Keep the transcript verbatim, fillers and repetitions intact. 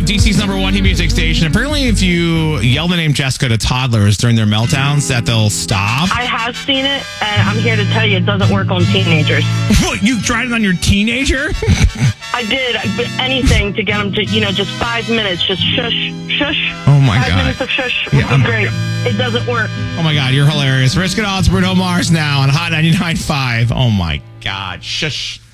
D C's number one hit music station. Apparently, if you yell the name Jessica to toddlers during their meltdowns, that they'll stop. I have seen it, and I'm here to tell you it doesn't work on teenagers. What, you tried it on your teenager? I did. I did anything to get them to, you know, just five minutes. Just shush, shush. Oh, my five God. Five minutes of shush would Yeah, be I'm- great. It doesn't work. Oh, my God, you're hilarious. Risk It All, it's Bruno Mars now on Hot ninety-nine point five. Oh, my God. Shush.